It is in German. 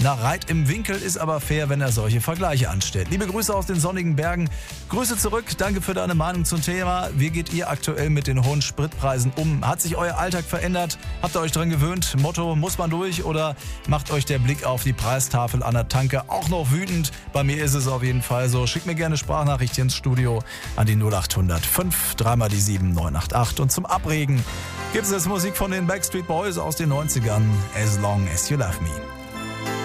Na, Reit im Winkel ist aber fair, wenn er solche Vergleiche anstellt. Liebe Grüße aus den sonnigen Bergen. Grüße zurück. Danke für deine Meinung zum Thema. Wie geht ihr aktuell mit den hohen Spritpreisen um? Hat sich euer Alltag verändert? Habt ihr euch dran gewöhnt? Motto, muss man durch? Oder macht euch der Blick auf die Preistafel an der Tanke auch noch wütend? Bei mir ist es auf jeden Fall so. Schickt mir gerne Sprachnachricht hier ins Studio an die 0800 5 3 mal die 7 988. Und zum Abregen gibt es jetzt Musik von den Backstreet Boys aus den 90ern. As Long As You Love Me.